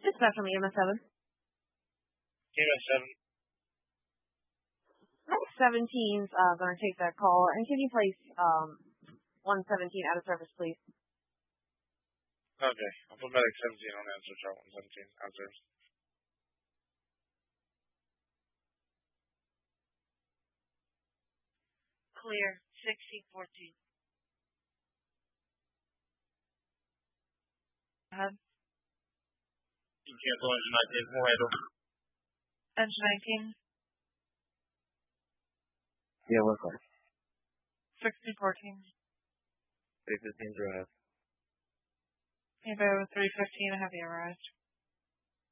Dispatch from EMS 7. EMS 7. 17's going to take that call. And can you place 117 out of service, please? Okay. I'll put medic 17 on answer, shot 117 out of service. Clear, 6014. Ahead. Cancel engine 19, we'll handle. Engine 19. Yeah, what's that? 6014. 315 drive. Evo 315, have you arrived?